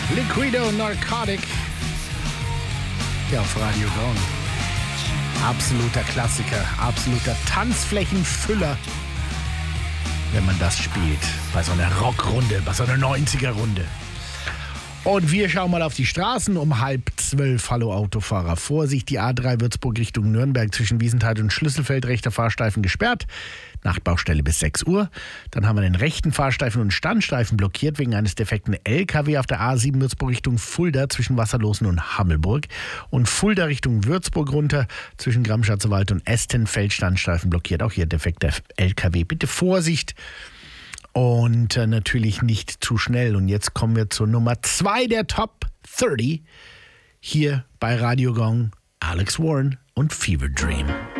Liquido Narcotic. Ja, auf Radio Gong. Absoluter Klassiker, absoluter Tanzflächenfüller, wenn man das spielt. Bei so einer Rockrunde, bei so einer 90er-Runde. Und wir schauen mal auf die Straßen um 11:30. Hallo Autofahrer. Vorsicht, die A3 Würzburg Richtung Nürnberg zwischen Wiesenthal und Schlüsselfeld, rechter Fahrstreifen gesperrt. Nachtbaustelle bis 6 Uhr. Dann haben wir den rechten Fahrstreifen und Standstreifen blockiert wegen eines defekten LKW auf der A7 Würzburg Richtung Fulda zwischen Wasserlosen und Hammelburg. Und Fulda Richtung Würzburg runter zwischen Gramschatzewald und Estenfeld, Standstreifen blockiert. Auch hier defekter LKW. Bitte Vorsicht. Und natürlich nicht zu schnell. Und jetzt kommen wir zur Nummer 2 der Top 30. Hier bei Radio Gong, Alex Warren und Fever Dream.